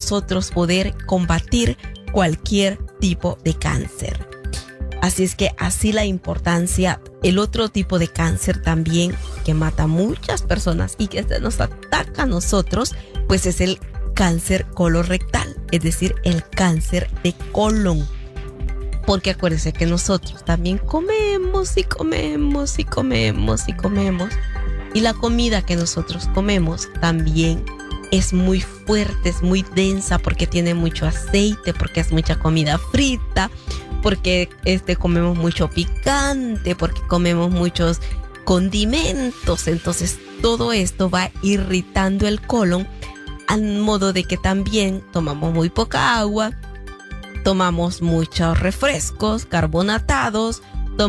nosotros poder combatir cualquier tipo de cáncer. Así es que así la importancia. El otro tipo de cáncer también que mata a muchas personas y que nos ataca a nosotros, pues es el cáncer colorectal, es decir, el cáncer de colon. Porque acuérdense que nosotros también comemos y comemos y comemos y comemos. Y la comida que nosotros comemos también es muy fuerte, es muy densa porque tiene mucho aceite, porque es mucha comida frita, porque comemos mucho picante, porque comemos muchos condimentos. Entonces todo esto va irritando el colon, al modo de que también tomamos muy poca agua, tomamos muchos refrescos carbonatados,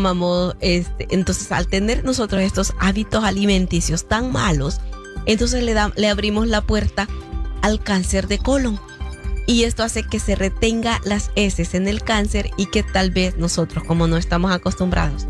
entonces al tener nosotros estos hábitos alimenticios tan malos, entonces le abrimos la puerta al cáncer de colon. Y esto hace que se retenga las heces en el cáncer y que tal vez nosotros, como no estamos acostumbrados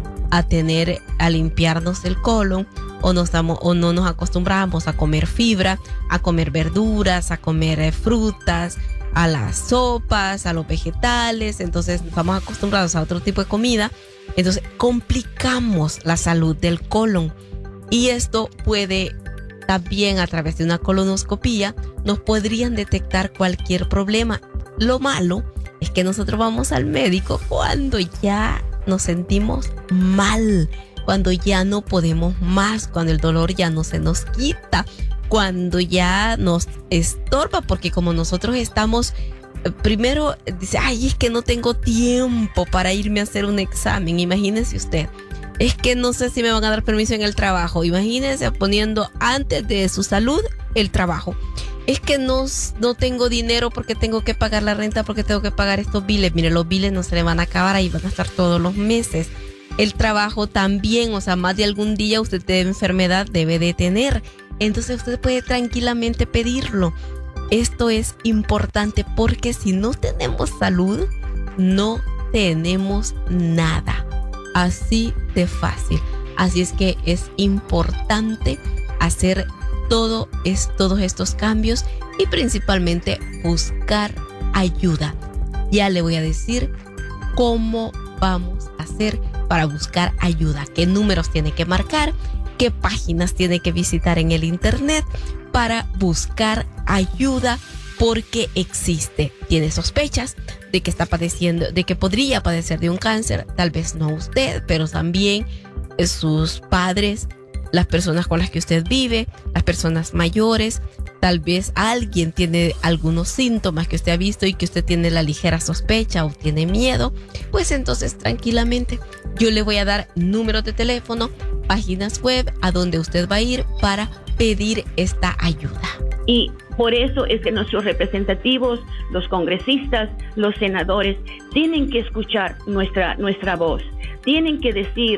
a limpiarnos el colon, o no nos acostumbramos a comer fibra, a comer verduras, a comer frutas, a las sopas, a los vegetales, entonces estamos acostumbrados a otro tipo de comida, entonces complicamos la salud del colon. Y esto puede también, a través de una colonoscopía, nos podrían detectar cualquier problema. Lo malo es que nosotros vamos al médico cuando ya nos sentimos mal, cuando ya no podemos más, cuando el dolor ya no se nos quita, cuando ya nos estorba, porque como nosotros estamos, primero dice, ay, es que no tengo tiempo para irme a hacer un examen. Imagínese usted, es que no sé si me van a dar permiso en el trabajo. Imagínense poniendo antes de su salud el trabajo. Es que no tengo dinero porque tengo que pagar la renta, porque tengo que pagar estos biles. Mire, los biles no se le van a acabar, ahí van a estar todos los meses. El trabajo también, o sea, más de algún día usted de enfermedad debe de tener. Entonces usted puede tranquilamente pedirlo. Esto es importante porque si no tenemos salud, no tenemos nada. Así de fácil. Así es que es importante hacer todos estos cambios y principalmente buscar ayuda. Ya le voy a decir cómo vamos a hacer para buscar ayuda, qué números tiene que marcar, qué páginas tiene que visitar en el internet para buscar ayuda, porque existe. Tiene sospechas de que está padeciendo, de que podría padecer de un cáncer, tal vez no usted, pero también sus padres, las personas con las que usted vive, las personas mayores. Tal vez alguien tiene algunos síntomas que usted ha visto y que usted tiene la ligera sospecha o tiene miedo. Pues entonces tranquilamente yo le voy a dar números de teléfono, páginas web a donde usted va a ir para pedir esta ayuda. Y por eso es que nuestros representativos, los congresistas, los senadores, tienen que escuchar nuestra voz. Tienen que decir,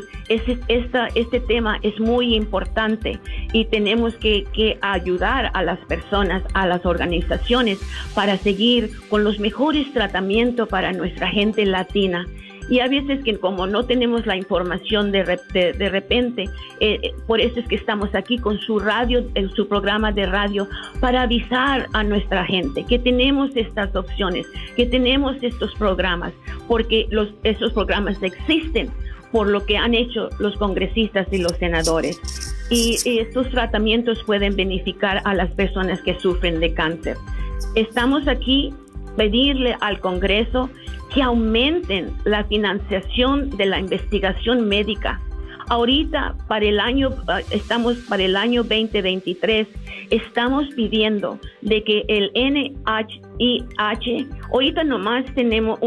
este tema es muy importante y tenemos que ayudar a las personas, a las organizaciones, para seguir con los mejores tratamientos para nuestra gente latina. Y a veces que como no tenemos la información de repente, por eso es que estamos aquí con su radio, su programa de radio, para avisar a nuestra gente que tenemos estas opciones, que tenemos estos programas, porque esos programas existen por lo que han hecho los congresistas y los senadores. Y estos tratamientos pueden beneficiar a las personas que sufren de cáncer. Estamos aquí pedirle al Congreso que aumenten la financiación de la investigación médica. Ahorita, estamos para el año 2023, estamos pidiendo de que el NIH, ahorita nomás tenemos,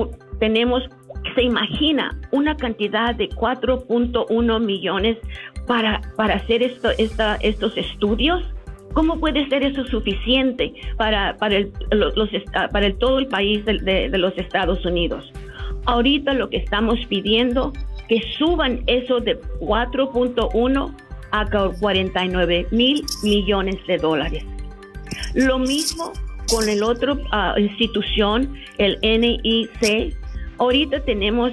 se imagina una cantidad de 4.1 millones para hacer estos estudios. ¿Cómo puede ser eso suficiente para todo el país de los Estados Unidos? Ahorita lo que estamos pidiendo, que suban eso de 4.1 a 49 mil millones de dólares. Lo mismo con el otro institución, el NIC. Ahorita tenemos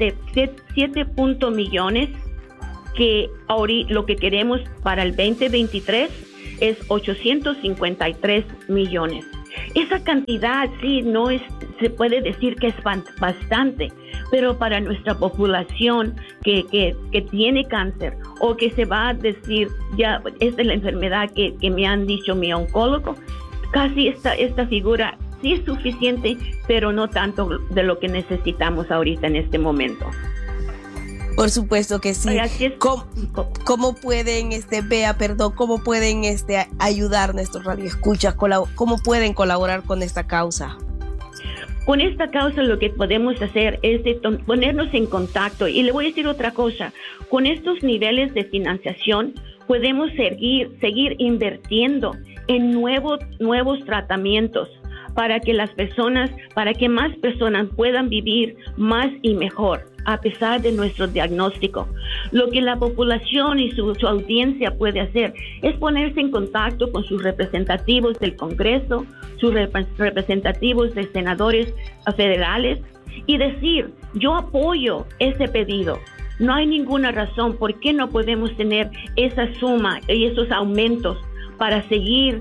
7 millones, que ahorita lo que queremos para el 2023 es 853 millones. Esa cantidad sí no es, se puede decir que es bastante, pero para nuestra población que tiene cáncer o que se va a decir, ya esta es la enfermedad que me han dicho mi oncólogo, casi esta figura sí es suficiente, pero no tanto de lo que necesitamos ahorita en este momento. Por supuesto que sí. ¿Cómo pueden, cómo pueden ayudar nuestros radioescuchas? ¿Cómo pueden colaborar con esta causa? Con esta causa lo que podemos hacer es ponernos en contacto. Y le voy a decir otra cosa. Con estos niveles de financiación podemos seguir invirtiendo en nuevos tratamientos para que más personas puedan vivir más y mejor, a pesar de nuestro diagnóstico. Lo que la población y su audiencia puede hacer es ponerse en contacto con sus representativos del Congreso, sus representativos de senadores federales y decir, yo apoyo ese pedido. No hay ninguna razón por qué no podemos tener esa suma y esos aumentos para seguir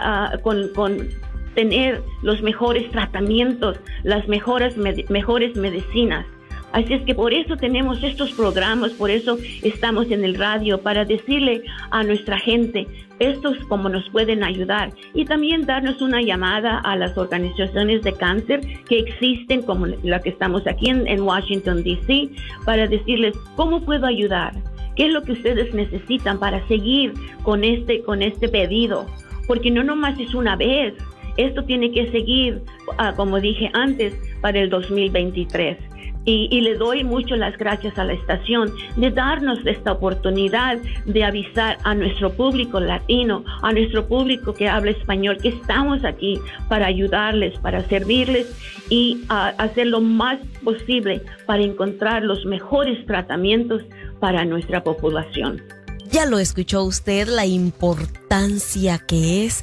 con tener los mejores tratamientos, las mejores medicinas. Así es que por eso tenemos estos programas, por eso estamos en el radio, para decirle a nuestra gente estos cómo nos pueden ayudar y también darnos una llamada a las organizaciones de cáncer que existen, como la que estamos aquí en Washington, D.C., para decirles cómo puedo ayudar, qué es lo que ustedes necesitan para seguir con este pedido, porque no nomás es una vez, esto tiene que seguir, como dije antes, para el 2023. Y le doy mucho las gracias a la estación de darnos esta oportunidad de avisar a nuestro público latino, a nuestro público que habla español, que estamos aquí para ayudarles, para servirles y hacer lo más posible para encontrar los mejores tratamientos para nuestra población. Ya lo escuchó usted, la importancia que es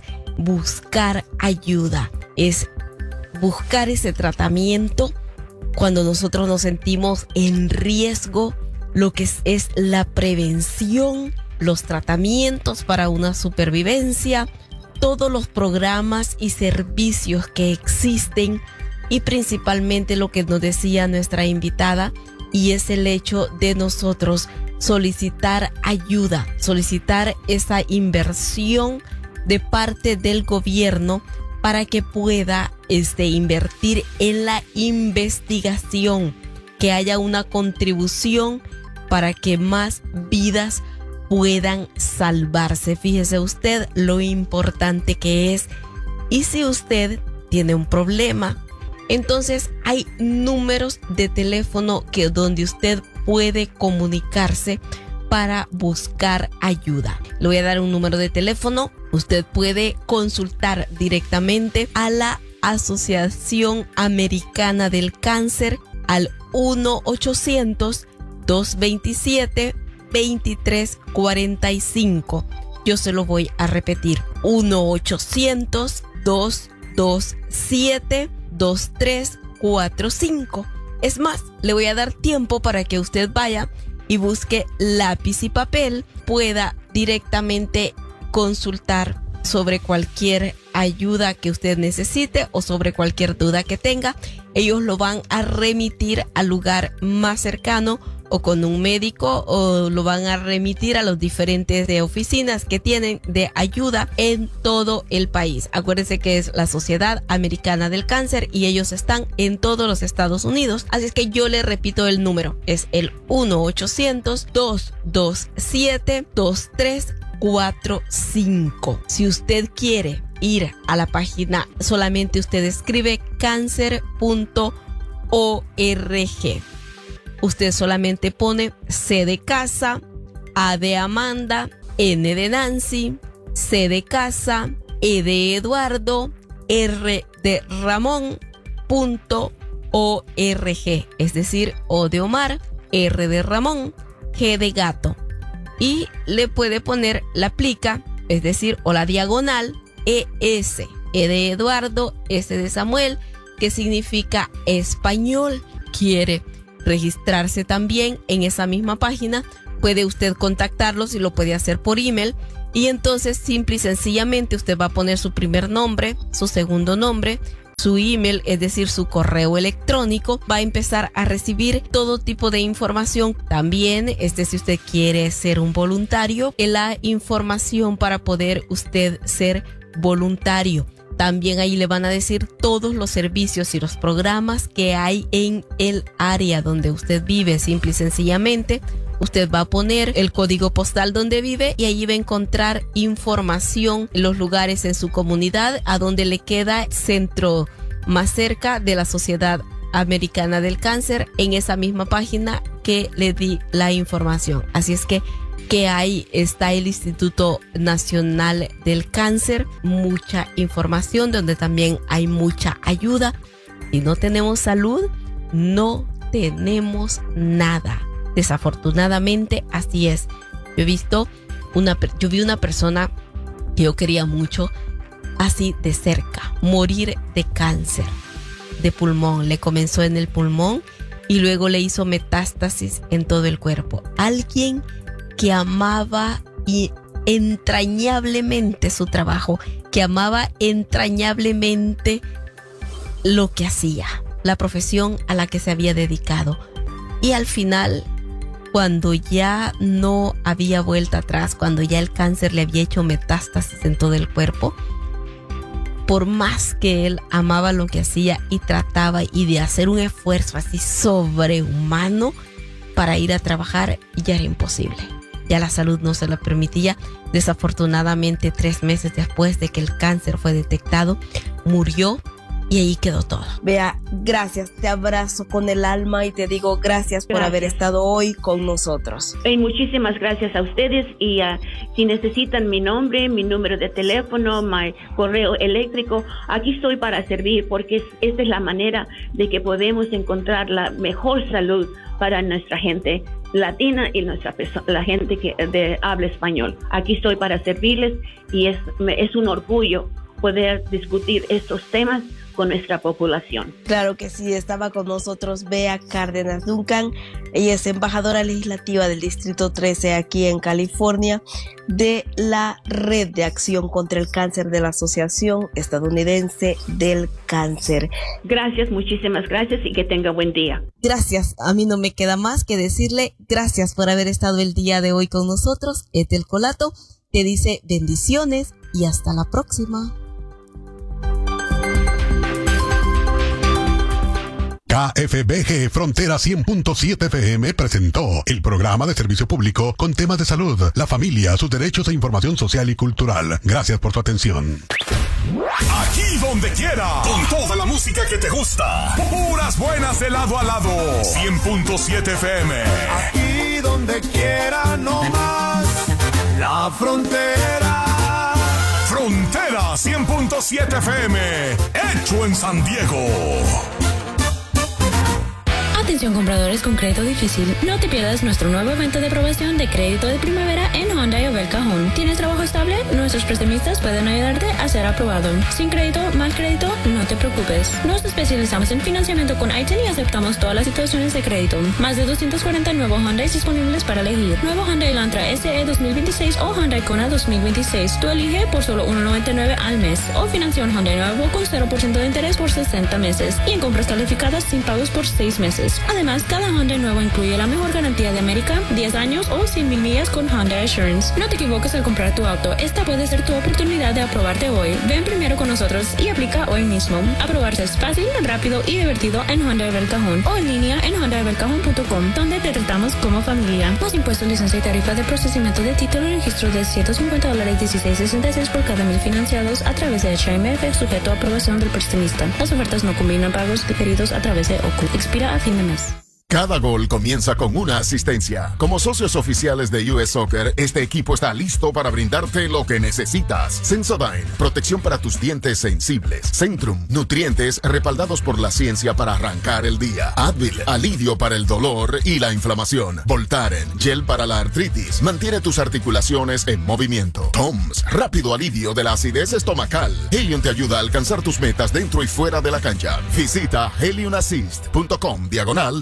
buscar ayuda, es buscar ese tratamiento. Cuando nosotros nos sentimos en riesgo, lo que es la prevención, los tratamientos para una supervivencia, todos los programas y servicios que existen y principalmente lo que nos decía nuestra invitada, y es el hecho de nosotros solicitar ayuda, solicitar esa inversión de parte del gobierno para que pueda invertir en la investigación, que haya una contribución para que más vidas puedan salvarse. Fíjese usted lo importante que es. Y si usted tiene un problema, entonces hay números de teléfono donde usted puede comunicarse para buscar ayuda. Le voy a dar un número de teléfono. Usted puede consultar directamente a la Asociación Americana del Cáncer al 1-800-227-2345. Yo se lo voy a repetir. 1-800-227-2345. Es más, le voy a dar tiempo para que usted vaya y busque lápiz y papel, pueda directamente consultar sobre cualquier ayuda que usted necesite o sobre cualquier duda que tenga. Ellos lo van a remitir al lugar más cercano o con un médico, o lo van a remitir a los diferentes oficinas que tienen de ayuda en todo el país. Acuérdense que es la Sociedad Americana del Cáncer y ellos están en todos los Estados Unidos. Así es que yo le repito el número. Es el 1-800-227-2345. Si usted quiere ir a la página, solamente usted escribe cancer.org. Usted solamente pone C de casa, A de Amanda, N de Nancy, C de casa, E de Eduardo, R de Ramón, .org. Es decir, O de Omar, R de Ramón, G de gato. Y le puede poner la plica, es decir, o la diagonal, ES, E de Eduardo, S de Samuel, que significa español. Quiere registrarse también en esa misma página, puede usted contactarlos y lo puede hacer por email. Y entonces, simple y sencillamente, usted va a poner su primer nombre, su segundo nombre, su email, es decir, su correo electrónico. Va a empezar a recibir todo tipo de información. También, si usted quiere ser un voluntario, la información para poder usted ser voluntario. También ahí le van a decir todos los servicios y los programas que hay en el área donde usted vive. Simple y sencillamente, usted va a poner el código postal donde vive y ahí va a encontrar información, los lugares en su comunidad, a donde le queda centro más cerca de la Sociedad Americana del Cáncer, en esa misma página que le di la información. Así es que ahí está el Instituto Nacional del Cáncer, mucha información donde también hay mucha ayuda. Si no tenemos salud, no tenemos nada. Desafortunadamente, así es. Yo vi una persona que yo quería mucho, así de cerca, morir de cáncer de pulmón. Le comenzó en el pulmón y luego le hizo metástasis en todo el cuerpo. Alguien que amaba y entrañablemente su trabajo, que amaba entrañablemente lo que hacía, la profesión a la que se había dedicado. Y al final, cuando ya no había vuelta atrás, cuando ya el cáncer le había hecho metástasis en todo el cuerpo, por más que él amaba lo que hacía y trataba y de hacer un esfuerzo así sobrehumano para ir a trabajar, ya era imposible. Ya la salud no se lo permitía. Desafortunadamente, 3 meses después de que el cáncer fue detectado, murió y ahí quedó todo. Bea, gracias, te abrazo con el alma y te digo gracias por haber estado hoy con nosotros. Y muchísimas gracias a ustedes y si necesitan mi nombre, mi número de teléfono, mi correo eléctrico, aquí estoy para servir, porque esta es la manera de que podemos encontrar la mejor salud para nuestra gente latina y la gente que de habla español. Aquí estoy para servirles y es un orgullo poder discutir estos temas con nuestra población. Claro que sí, estaba con nosotros Bea Cárdenas Duncan. Ella es embajadora legislativa del Distrito 13 aquí en California, de la Red de Acción contra el Cáncer de la Asociación Estadounidense del Cáncer. Gracias, muchísimas gracias y que tenga buen día. Gracias, a mí no me queda más que decirle gracias por haber estado el día de hoy con nosotros. Ethel Colato te dice bendiciones y hasta la próxima. KFBG Frontera 100.7 FM presentó el programa de servicio público con temas de salud, la familia, sus derechos e información social y cultural. Gracias por su atención. Aquí donde quiera, con toda la música que te gusta. Puras buenas de lado a lado. 100.7 FM. Aquí donde quiera, no más. La frontera. Frontera 100.7 FM. Hecho en San Diego. Atención compradores con crédito difícil, no te pierdas nuestro nuevo evento de aprobación de crédito de primavera en Hyundai of El Cajón. ¿Tienes trabajo estable? Nuestros prestamistas pueden ayudarte a ser aprobado. Sin crédito, mal crédito, no te preocupes. Nos especializamos en financiamiento con ITIN y aceptamos todas las situaciones de crédito. Más de 240 nuevos Hyundai disponibles para elegir. Nuevo Hyundai Elantra SE 2026 o Hyundai Kona 2026. Tú elige por solo $1.99 al mes. O financia un Hyundai nuevo con 0% de interés por 60 meses. Y en compras calificadas sin pagos por 6 meses. Además, cada Hyundai nuevo incluye la mejor garantía de América, 10 años o 100,000 millas con Hyundai Assurance. No te equivoques al comprar tu auto. Esta puede ser tu oportunidad de aprobarte hoy. Ven primero con nosotros y aplica hoy mismo. Aprobarse es fácil, rápido y divertido en Hyundai of El Cajón o en línea en HyundaiofElCajón.com, donde te tratamos como familia. Los impuestos, licencia y tarifa de procesamiento de título y registro de $150 $16.66 por cada 1,000 financiados a través de HMF, sujeto a aprobación del prestamista. Las ofertas no combinan pagos diferidos a través de OCU. Expira a fin de mes. Cada gol comienza con una asistencia. Como socios oficiales de US Soccer, este equipo está listo para brindarte lo que necesitas. Sensodyne, protección para tus dientes sensibles. Centrum, nutrientes respaldados por la ciencia para arrancar el día. Advil, alivio para el dolor y la inflamación. Voltaren, gel para la artritis, mantiene tus articulaciones en movimiento. Toms, rápido alivio de la acidez estomacal. Helium te ayuda a alcanzar tus metas dentro y fuera de la cancha. Visita heliumassist.com/soccer.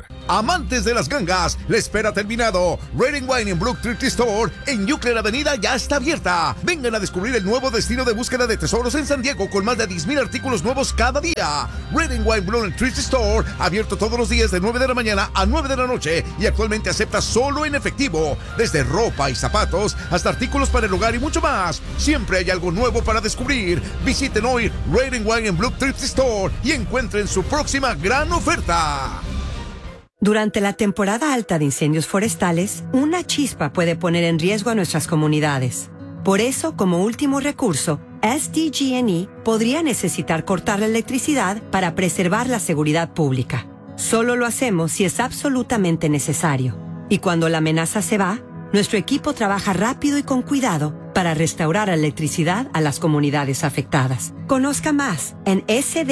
Amantes de las gangas, la espera ha terminado. Red & Wine en Brook Thrift Store en Euclid Avenida ya está abierta. Vengan a descubrir el nuevo destino de búsqueda de tesoros en San Diego con más de 10,000 artículos nuevos cada día. Red & Wine Brook Thrift Store, abierto todos los días de 9 de la mañana a 9 de la noche y actualmente acepta solo en efectivo. Desde ropa y zapatos hasta artículos para el hogar y mucho más. Siempre hay algo nuevo para descubrir. Visiten hoy Red & Wine en Brook Thrift Store y encuentren su próxima gran oferta. Durante la temporada alta de incendios forestales, una chispa puede poner en riesgo a nuestras comunidades. Por eso, como último recurso, SDG&E podría necesitar cortar la electricidad para preservar la seguridad pública. Solo lo hacemos si es absolutamente necesario. Y cuando la amenaza se va, nuestro equipo trabaja rápido y con cuidado para restaurar la electricidad a las comunidades afectadas. Conozca más en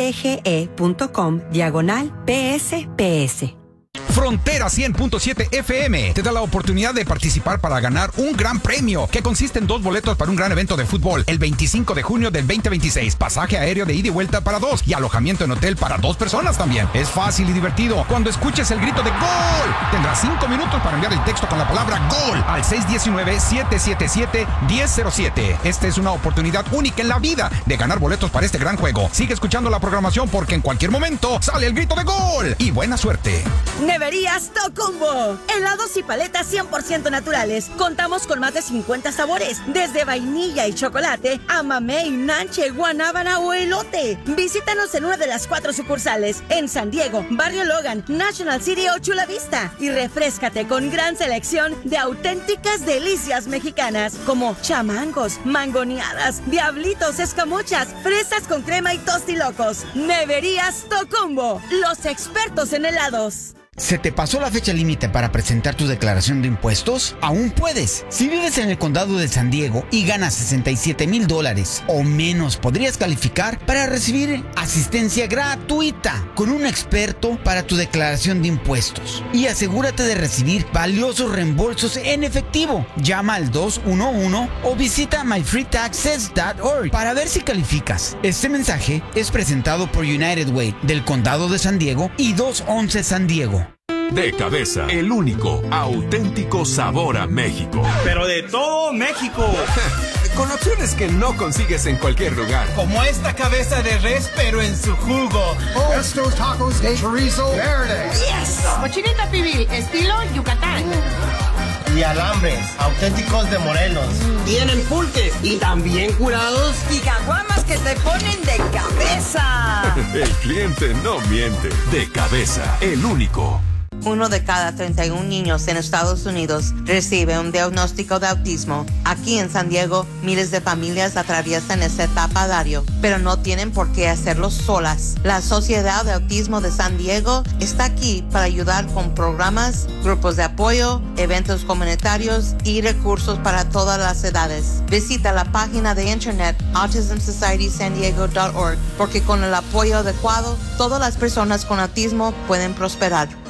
sdge.com/PSPS. Frontera 100.7 FM te da la oportunidad de participar para ganar un gran premio que consiste en 2 boletos para un gran evento de fútbol el 25 de junio del 2026, pasaje aéreo de ida y vuelta para 2 y alojamiento en hotel para 2 personas también. Es fácil y divertido. Cuando escuches el grito de ¡Gol! Tendrás 5 minutos para enviar el texto con la palabra ¡Gol! al 619-777-1007. Esta es una oportunidad única en la vida de ganar boletos para este gran juego. Sigue escuchando la programación porque en cualquier momento sale el grito de ¡Gol! Y buena suerte. Neverías Tocumbo. Helados y paletas 100% naturales. Contamos con más de 50 sabores, desde vainilla y chocolate a mamey, nanche, guanábana o elote. Visítanos en una de las 4 sucursales en San Diego, Barrio Logan, National City o Chula Vista y refréscate con gran selección de auténticas delicias mexicanas como chamangos, mangoneadas, diablitos, escamochas, fresas con crema y tostilocos. Neverías Tocumbo, los expertos en helados. ¿Se te pasó la fecha límite para presentar tu declaración de impuestos? Aún puedes. Si vives en el condado de San Diego y ganas $67,000 o menos, podrías calificar para recibir asistencia gratuita con un experto para tu declaración de impuestos. Y asegúrate de recibir valiosos reembolsos en efectivo. Llama al 211 o visita myfreetaxes.org para ver si calificas. Este mensaje es presentado por United Way del condado de San Diego y 211 San Diego. De Cabeza, el único, auténtico sabor a México. Pero de todo México. Con opciones que no consigues en cualquier lugar. Como esta cabeza de res, pero en su jugo. Estos tacos de chorizo verde. Yes. Cochinita pibil, estilo Yucatán. Y alambres, auténticos de Morelos. Tienen pulques y también curados. Y caguamas que te ponen de cabeza. El cliente no miente. De Cabeza, el único. 1 de cada 31 niños en Estados Unidos recibe un diagnóstico de autismo. Aquí en San Diego, miles de familias atraviesan esta etapa diario, pero no tienen por qué hacerlo solas. La Sociedad de Autismo de San Diego está aquí para ayudar con programas, grupos de apoyo, eventos comunitarios y recursos para todas las edades. Visita la página de internet autismsocietysandiego.org porque con el apoyo adecuado, todas las personas con autismo pueden prosperar.